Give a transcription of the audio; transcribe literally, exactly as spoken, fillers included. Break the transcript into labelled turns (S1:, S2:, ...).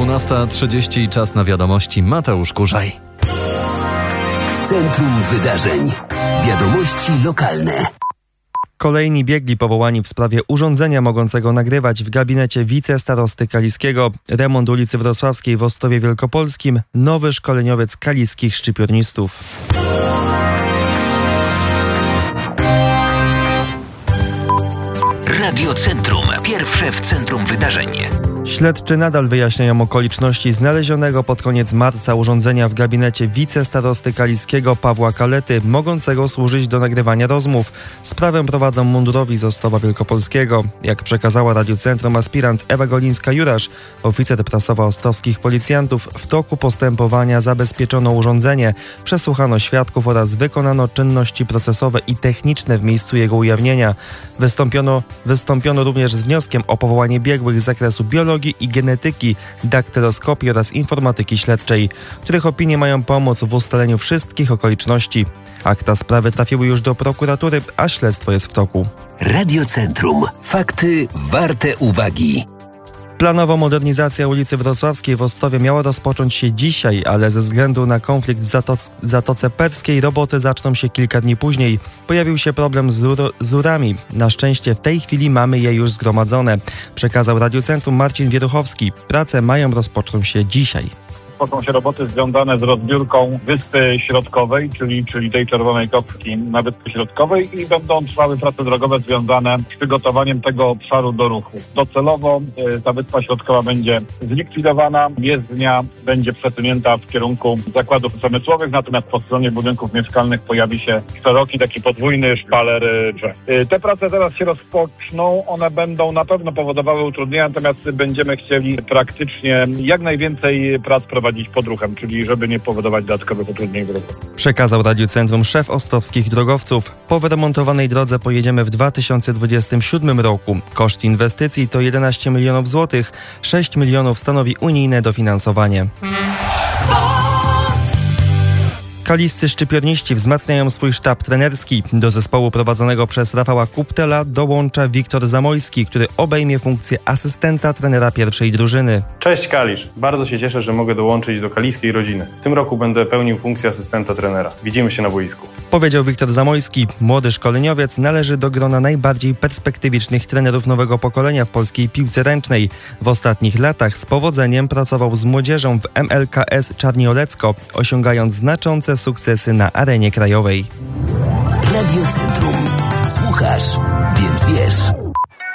S1: dwunasta trzydzieści, czas na wiadomości. Mateusz Kurzaj.
S2: Centrum Wydarzeń. Wiadomości lokalne.
S3: Kolejni biegli powołani w sprawie urządzenia mogącego nagrywać w gabinecie wicestarosty kaliskiego, remont ulicy Wrocławskiej w Ostrowie Wielkopolskim, nowy szkoleniowiec kaliskich szczypiornistów.
S2: Radio Centrum. Pierwsze w centrum wydarzeń.
S3: Śledczy nadal wyjaśniają okoliczności znalezionego pod koniec marca urządzenia w gabinecie wicestarosty kaliskiego Pawła Kalety, mogącego służyć do nagrywania rozmów. Sprawę prowadzą mundurowi z Ostrowa Wielkopolskiego. Jak przekazała Radiu Centrum aspirant Ewa Golińska-Jurasz, oficer prasowa ostrowskich policjantów, w toku postępowania zabezpieczono urządzenie, przesłuchano świadków oraz wykonano czynności procesowe i techniczne w miejscu jego ujawnienia. Wystąpiono, wystąpiono również z wnioskiem o powołanie biegłych z zakresu biologii i genetyki, daktyloskopii oraz informatyki śledczej, których opinie mają pomóc w ustaleniu wszystkich okoliczności. Akta sprawy trafiły już do prokuratury, a śledztwo jest w toku.
S2: Radio Centrum. Fakty warte uwagi.
S3: Planowo modernizacja ulicy Wrocławskiej w Ostrowie miała rozpocząć się dzisiaj, ale ze względu na konflikt w Zatoc- Zatoce Perskiej roboty zaczną się kilka dni później. Pojawił się problem z, rur- z rurami. Na szczęście w tej chwili mamy je już zgromadzone, przekazał Radiu Centrum Marcin Wieruchowski. Prace mają rozpocząć się dzisiaj.
S4: Rozpoczną się roboty związane z rozbiórką Wyspy Środkowej, czyli, czyli tej czerwonej kostki na Wyspie Środkowej i będą trwały prace drogowe związane z przygotowaniem tego obszaru do ruchu. Docelowo y, ta Wyspa Środkowa będzie zlikwidowana, jezdnia będzie przesunięta w kierunku zakładów przemysłowych, natomiast po stronie budynków mieszkalnych pojawi się szeroki, taki podwójny szpaler y, drzew. Y, te prace zaraz się rozpoczną, one będą na pewno powodowały utrudnienia, natomiast będziemy chcieli praktycznie jak najwięcej prac prowadzić pod ruchem, czyli żeby nie powodować dodatkowych utrudnień w ruchu.
S3: Przekazał Radiu Centrum szef ostrowskich drogowców. Po wyremontowanej drodze pojedziemy w dwa tysiące dwudziestym siódmym roku. Koszt inwestycji to jedenaście milionów złotych, sześć milionów stanowi unijne dofinansowanie. Kaliscy szczypiorniści wzmacniają swój sztab trenerski. Do zespołu prowadzonego przez Rafała Kuptela dołącza Wiktor Zamojski, który obejmie funkcję asystenta trenera pierwszej drużyny.
S5: Cześć Kalisz, bardzo się cieszę, że mogę dołączyć do kaliskiej rodziny. W tym roku będę pełnił funkcję asystenta trenera. Widzimy się na boisku.
S3: Powiedział Wiktor Zamojski. Młody szkoleniowiec należy do grona najbardziej perspektywicznych trenerów nowego pokolenia w polskiej piłce ręcznej. W ostatnich latach z powodzeniem pracował z młodzieżą w M L K S Czarniolecko, osiągając znaczące sukcesy na arenie krajowej.
S2: Radio Centrum. Słuchasz, więc wiesz.